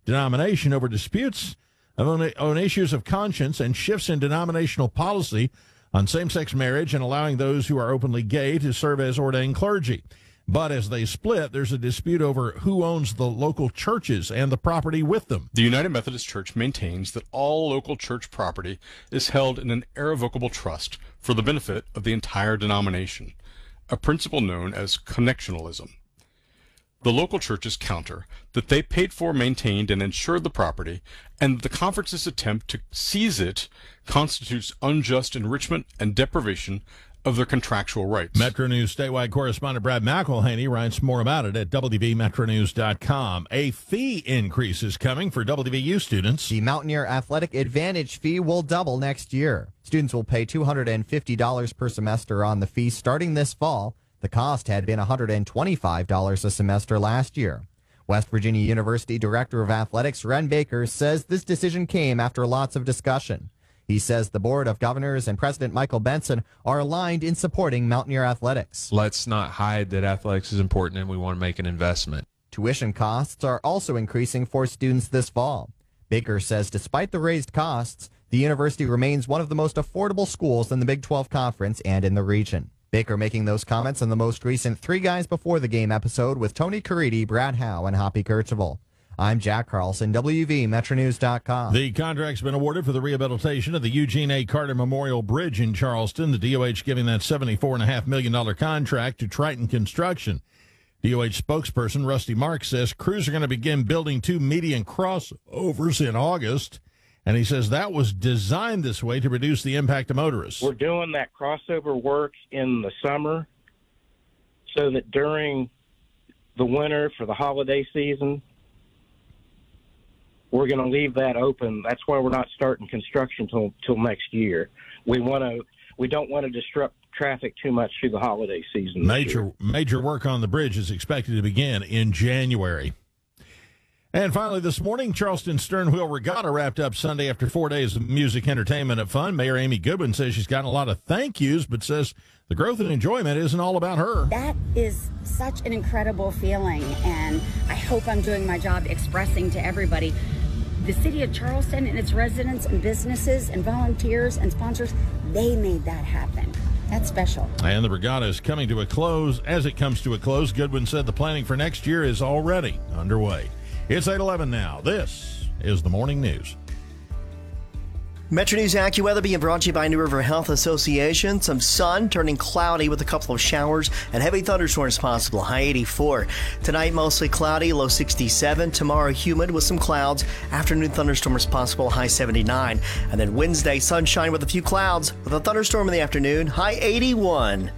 denomination over disputes on issues of conscience and shifts in denominational policy on same-sex marriage and allowing those who are openly gay to serve as ordained clergy. But as they split, there's a dispute over who owns the local churches and the property with them. The United Methodist Church maintains that all local church property is held in an irrevocable trust for the benefit of the entire denomination, a principle known as connectionalism. The local churches counter that they paid for, maintained, and insured the property, and the conference's attempt to seize it constitutes unjust enrichment and deprivation of their contractual rights. Metro News statewide correspondent Brad McElhaney writes more about it at WVMetroNews.com. A fee increase is coming for WVU students. The Mountaineer Athletic Advantage fee will double next year. Students will pay $250 per semester on the fee starting this fall. The cost had been $125 a semester last year. West Virginia University Director of Athletics Ren Baker says this decision came after lots of discussion. He says the Board of Governors and President Michael Benson are aligned in supporting Mountaineer athletics. Let's not hide that athletics is important and we want to make an investment. Tuition costs are also increasing for students this fall. Baker says despite the raised costs, the university remains one of the most affordable schools in the Big 12 Conference and in the region. Baker making those comments in the most recent Three Guys Before the Game episode with Tony Caridi, Brad Howe, and Hoppy Kercheval. I'm Jack Carlson, WVMetroNews.com. The contract's been awarded for the rehabilitation of the Eugene A. Carter Memorial Bridge in Charleston. The DOH giving that $74.5 million contract to Triton Construction. DOH spokesperson Rusty Marks says crews are going to begin building two median crossovers in August. And he says that was designed this way to reduce the impact of motorists. We're doing that crossover work in the summer so that during the winter for the holiday season, we're going to leave that open. That's why we're not starting construction till next year. We don't want to disrupt traffic too much through the holiday season. Major work on the bridge is expected to begin in January. And finally this morning, Charleston Stern Wheel Regatta wrapped up Sunday after 4 days of music, entertainment, and fun. Mayor Amy Goodwin says she's gotten a lot of thank yous, but says the growth and enjoyment isn't all about her. That is such an incredible feeling, and I hope I'm doing my job expressing to everybody. The city of Charleston and its residents and businesses and volunteers and sponsors, they made that happen. That's special. And the regatta is coming to a close. As it comes to a close, Goodwin said the planning for next year is already underway. It's 8:11 now. This is the Morning News. Metro News AccuWeather being brought to you by New River Health Association. Some sun turning cloudy with a couple of showers and heavy thunderstorms possible. High 84. Tonight mostly cloudy, low 67. Tomorrow humid with some clouds. Afternoon thunderstorms possible, high 79. And then Wednesday sunshine with a few clouds with a thunderstorm in the afternoon, high 81.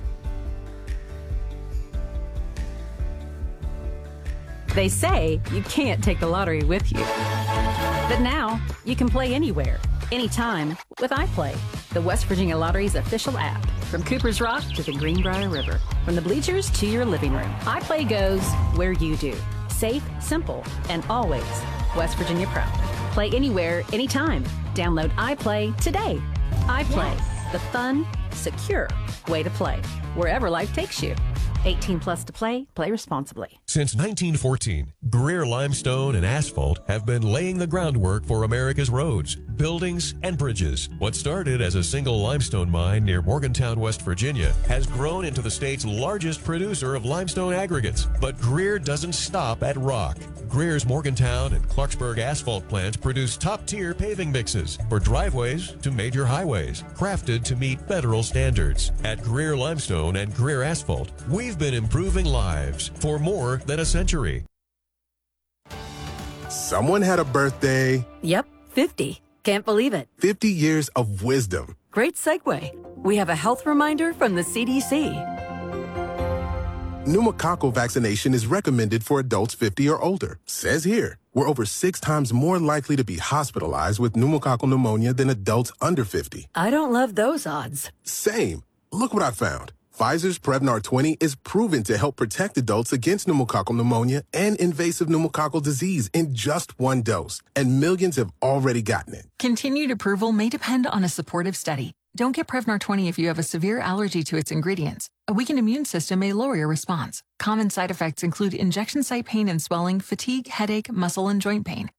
They say you can't take the lottery with you. But now you can play anywhere, anytime with iPlay, the West Virginia Lottery's official app. From Cooper's Rock to the Greenbrier River, from the bleachers to your living room, iPlay goes where you do. Safe, simple, and always West Virginia proud. Play anywhere, anytime. Download iPlay today. iPlay, the fun, secure way to play, wherever life takes you. 18 plus to play. Play responsibly. Since 1914, Greer Limestone and Asphalt have been laying the groundwork for America's roads, buildings, and bridges. What started as a single limestone mine near Morgantown, West Virginia, has grown into the state's largest producer of limestone aggregates. But Greer doesn't stop at rock. Greer's Morgantown and Clarksburg asphalt plants produce top-tier paving mixes for driveways to major highways, crafted to meet federal standards. At Greer Limestone and Greer Asphalt, we've been improving lives for more than a century. Someone had a birthday. Yep, 50. Can't believe it. 50 years of wisdom. Great segue. We have a health reminder from the CDC. Pneumococcal vaccination is recommended for adults 50 or older. Says here, we're over 6 times more likely to be hospitalized with pneumococcal pneumonia than adults under 50. I don't love those odds. Same. Look what I found. Pfizer's Prevnar 20 is proven to help protect adults against pneumococcal pneumonia and invasive pneumococcal disease in just 1 dose, and millions have already gotten it. Continued approval may depend on a supportive study. Don't get Prevnar 20 if you have a severe allergy to its ingredients. A weakened immune system may lower your response. Common side effects include injection site pain and swelling, fatigue, headache, muscle and joint pain.